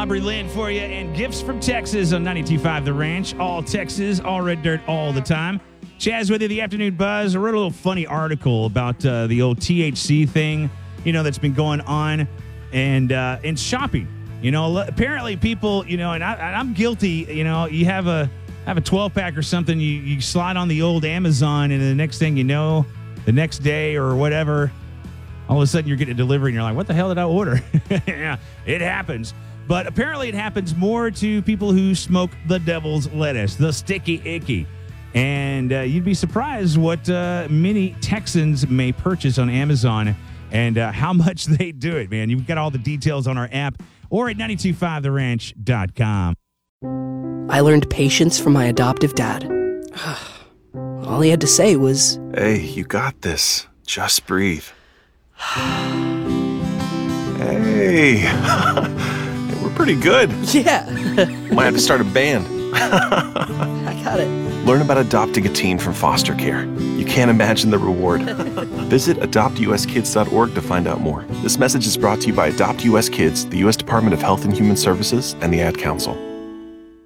Aubrey Lynn for you, and Gifts from Texas on 92.5 The Ranch. All Texas, all red dirt, all the time. Chaz with you, the Afternoon Buzz. I wrote a little funny article about the old THC thing, that's been going on, and shopping. Apparently people, and I'm guilty. You have a 12-pack or something, you slide on the old Amazon, and the next thing you know, the next day or whatever, all of a sudden you're getting a delivery, and you're like, what the hell did I order? Yeah, it happens. But apparently it happens more to people who smoke the devil's lettuce, the sticky icky. And you'd be surprised what many Texans may purchase on Amazon and how much they do it, man. You've got all the details on our app or at 925theranch.com. I learned patience from my adoptive dad. All he had to say was, "Hey, you got this. Just breathe." Hey, we're pretty good. yeah, Might have to start a band. I got it. Learn about adopting a teen from foster care. You can't imagine the reward. Visit adoptuskids.org to find out more. This message is brought to you by Adopt US Kids, the U.S. Department of Health and Human Services, and the Ad Council.